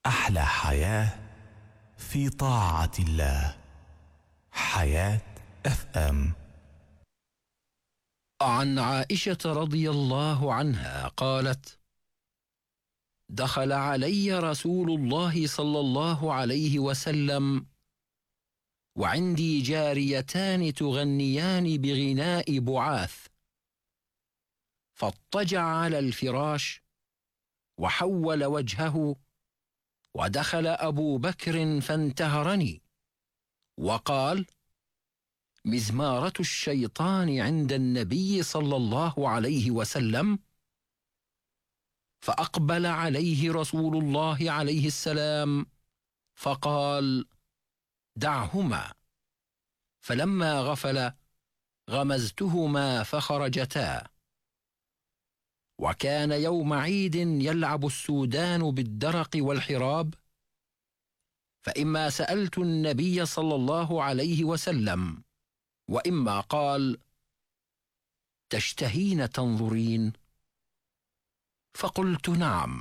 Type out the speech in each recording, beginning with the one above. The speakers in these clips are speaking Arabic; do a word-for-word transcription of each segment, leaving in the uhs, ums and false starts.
أحلى حياة في طاعة الله. حياة اف ام. عن عائشة رضي الله عنها قالت: دخل علي رسول الله صلى الله عليه وسلم وعندي جاريتان تغنيان بغناء بعاث، فاضطجع على الفراش وحول وجهه، ودخل أبو بكر فانتهرني وقال: مزمارة الشيطان عند النبي صلى الله عليه وسلم. فأقبل عليه رسول الله عليه السلام فقال: دعهما. فلما غفل غمزتهما فخرجتا. وكان يوم عيد يلعب السودان بالدرق والحراب، فإما سألت النبي صلى الله عليه وسلم، وإما قال: تشتهين تنظرين؟ فقلت: نعم.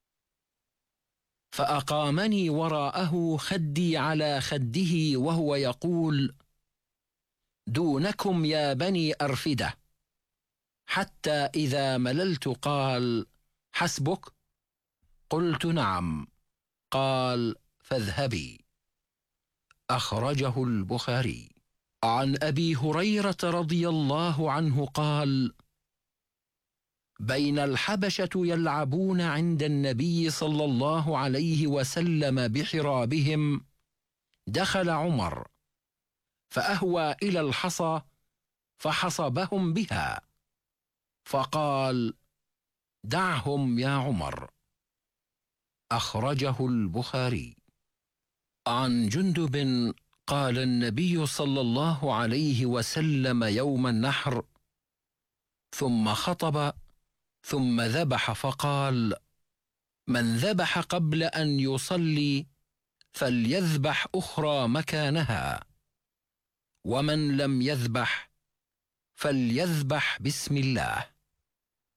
فأقامني وراءه خدي على خده وهو يقول: دونكم يا بني أرفدة. حتى إذا مللت قال: حسبك؟ قلت: نعم. قال: فاذهبي. أخرجه البخاري. عن أبي هريرة رضي الله عنه قال: بين الحبشة يلعبون عند النبي صلى الله عليه وسلم بحرابهم، دخل عمر فأهوى إلى الحصى فحصبهم بها، فقال: دعهم يا عمر. أخرجه البخاري. عن جندب قال النبي صلى الله عليه وسلم يوم النحر ثم خطب ثم ذبح فقال: من ذبح قبل أن يصلي فليذبح أخرى مكانها، ومن لم يذبح فليذبح بسم الله.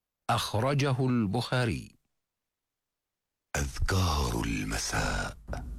أخرجه البخاري. أذكار المساء.